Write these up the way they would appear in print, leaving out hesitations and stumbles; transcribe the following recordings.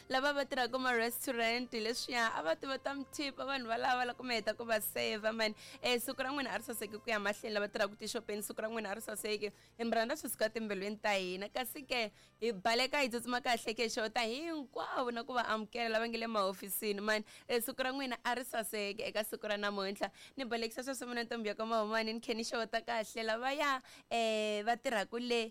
lava va tirhaka ma-restaurant leswiya a va ti va ta muthipa vanhu valava loko mi heta ku va seva man siku ra n'wina a ri saseki ku ya mahlweni lava tirhaka tixopeni siku ra n'wina a ri saseki hi mi rhandza swi suka timbilwini ta hina kasi ke hi baleka hi tsutsuma kahle ke xota hinkwavo na ku va amukela lava nge le mahofisini man siku ra n'wina a ri saseki eka siku ra namuntlha ni balekisa sweswo mina ntombi ya ka mahumani ni khe ni xota kahle lavaya va tirhaku le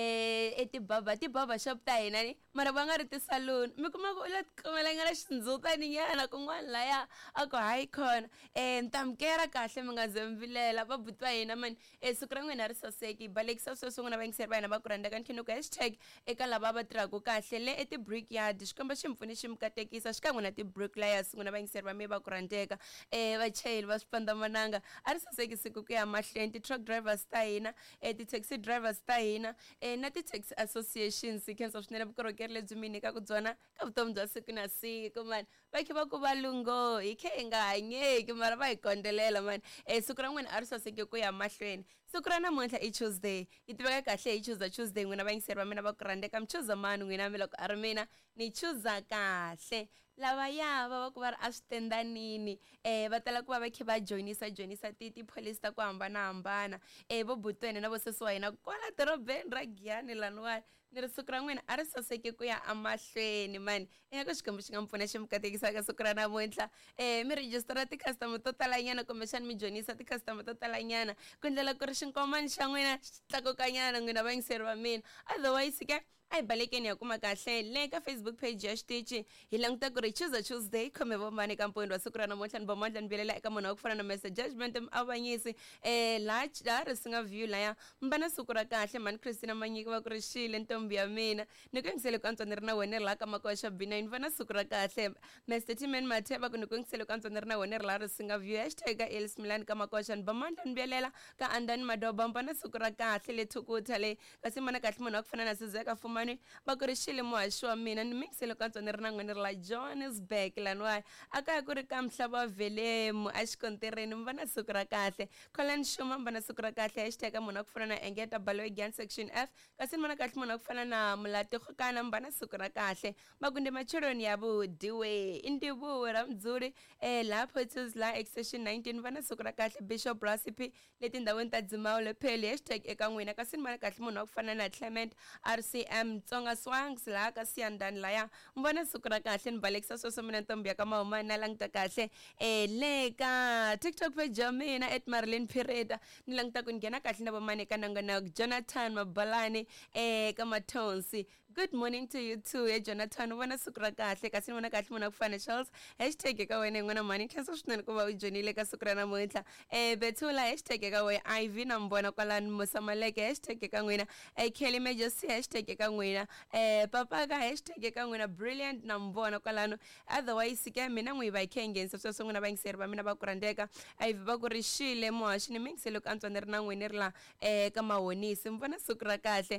tibaba shop ta hina ni mara va nga ri tisaluni mi kuma ku u la tiqimela nga na xindzutaninyana kun'wana laya a ku hayi khona ni ta amukela kahle mi nga ze mi vilela va buti va hina mani siku ra n'wina ri saseki hi balekisa sweswo n'wina vayingiseri va hina va ku rhandzeka ni khenoko hashtag eka lava va tirhaku kahle le eti-brick yard xikomba xi mi pfune xi mi katekisa xikan'we na ti-brick layers n'wina vayingiseri va mi va ku rhandzeka vachayeli va swipandzamananga a ri saseki siku ku ya mahlweni ti-truck drivers ta hina ti-taxi drivers ta hina na ti-taxi associations hi khensa swinene vukorhokeri lebyi mi nyikaka byona ka vutomi bya siku na siku mani va khe va ku valungo hi khe hi nga hanyeki mara va hi kondzelela mani siku ra n'wina a ri saseki ku ya mahlweni siku ra namuntlha i tuesday yi tiveka kahle hi chuza tuesday n'wina vayingiseri va mina va ku rhandzeka mi chuza mani n'wina mi loko a ri mina ni chuza kahle lavaya va ku va ri a switendanini va tala ku va va khe va joyinisa tipholisi ta ku hambanahambana vo buti wena na vo sesi wa hina kwala dorobeni ra Giyani laniwani ni ri siku ra n'wina a ri saseki ku ya amahlweni mani ingaku xikombo xi nga mi pfuna xi mi katekisaka siku ra namuntlha mi rejistara ti-customer to talanyana kumbexani mi joyinisa ti-customer to talanyana ku ndlela ku ri xinkomani xa n'wina xi tlakukanyana n'wina vayingiseri va mina otherwise ke a hi balekeni ya kuma kahle le ka Facebook page ya xitichi hi languta ku ri chuza tuesday khome vo mani ka mpundwa siku ra namuntlha ni vamandla ni vilela eka munhu wa ku fana na Mr Judgment avanyisi laha ri singa view laya mba na siku ra kahle mani Christina Manyiki va ku ri xile ntombi ya mina ni ku yingisele ku antswa ni ri na wena ri laha ka makoxa bina ni va na siku ra kahle Mr Timen Mathe va ku ni ku yingisele ku antswa ni ri na wena ri laha ri singa view hashtag Els Milan ka makoxa ni vamandla ni vilela ka Andani Madoba mba na siku ra kahle le Thukuta le kasi mana kahle munhu wa ku fana na Sizeka Fumani va ku ri xile muhaxi wa mina ni mingisele ku antswa ni ri na n'wina ri la Johannesburg laniwani a kaya ku ri ka Mhlava Velemu a xikontireni mi va na siku ra kahle Colin Shuma mi va na siku ra kahle hashtag munhu wa ku fana na Engeta Baloyi Gyan section F kasi ni vona kahle munhu wa ku fana na Mulati Khokana mi va na siku ra kahle va ku ndi macheloni ya vudiwe i ndivuwe ra Mdzuri laha Potter's la extension 19 mi va na siku ra kahle Bishop Rasipi leti ndhawini ta Dzimawule pheli hashtag eka n'wina kasi ni vona kahle munhu wa ku fana na Clement RCM Tsonga Swangs laha ka Siyandani laya mi vona siku ra kahle ni balekisa sweswo mina ntombi ya ka Mahumani na languta kahle le ka TikTok page ya mina @Marilyn Pireta ni languta ku ni nghena kahle na vamani eka Nangonak Jonathan Mabalani ka Mathonsi good morning to you too Jonathan u vona siku ra kahle kasi ni vona kahle munhu wa ku fana Charles hashtag eka wena n'wana mani khensa swinene ku va u joinile ka siku ra namuntlha Bethula hashtag eka wena Ivy na mbona kwalani Musamaleke hashtag eka n'wina Kelly Majesty hashtag eka n'wina Papaka hashtag eka n'wina brilliant na mbona kwalano otherwise ke mina n'wi va khe nghenisa sweswo n'wina vayingiseri va mina va ku rhandzeka Ivy va ku ri xile muhaxi ni mingisele ku antswa ni ri na n'wina ri la ka mahonisi mi vona siku ra kahle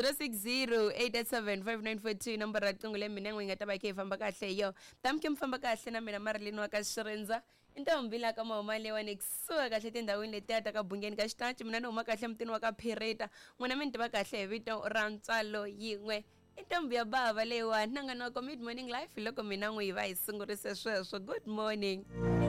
0608875942 nomboro ra riqingho le mina n'wi nga ta va khe hi famba kahle hi yo tamke mi famba kahle na mina Marilyn wa ka Xirindza intombi la ka Mahumani leyiwani kusuka kahle tindhawini letiya ta ka Bungeni ka Xitachi mina ni huma kahle mutini wa ka Phireta n'wina mi ni tiva kahle hi vito ra Ntswalo Yin'we intombi ya bava leyiwani nanga na good morning life loko mina n'wi va hi sungurise sweswo good morning